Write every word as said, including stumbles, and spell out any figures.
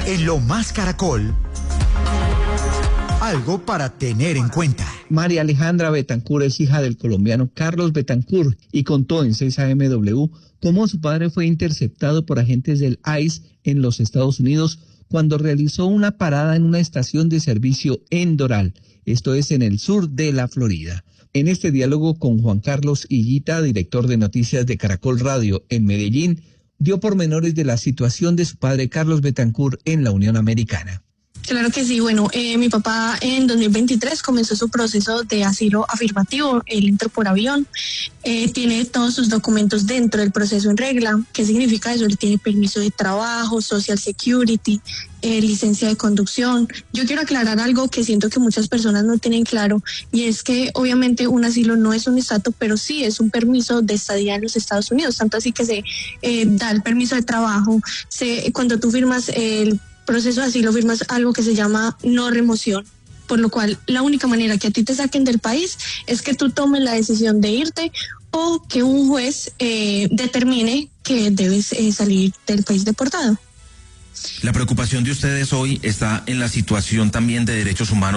En Lo Más Caracol, algo para tener en cuenta. María Alejandra Betancur es hija del colombiano Carlos Betancur y contó en seis A M W cómo su padre fue interceptado por agentes del I C E en los Estados Unidos cuando realizó una parada en una estación de servicio en Doral, esto es en el sur de la Florida. En este diálogo con Juan Carlos Higuita, director de noticias de Caracol Radio en Medellín, dio pormenores de la situación de su padre Carlos Betancur en la Unión Americana. Claro que sí, bueno, eh, mi papá en dos mil veintitrés comenzó su proceso de asilo afirmativo, él entró por avión, eh, tiene todos sus documentos dentro del proceso en regla. ¿Qué significa eso? Él tiene permiso de trabajo, Social Security, eh, licencia de conducción. Yo quiero aclarar algo que siento que muchas personas no tienen claro, y es que obviamente un asilo no es un estatus, pero sí es un permiso de estadía en los Estados Unidos, tanto así que se eh, da el permiso de trabajo, se, cuando tú firmas el proceso de asilo firmas algo que se llama no remoción, por lo cual la única manera que a ti te saquen del país es que tú tomes la decisión de irte o que un juez eh, determine que debes eh, salir del país deportado. La preocupación de ustedes hoy está en la situación también de derechos humanos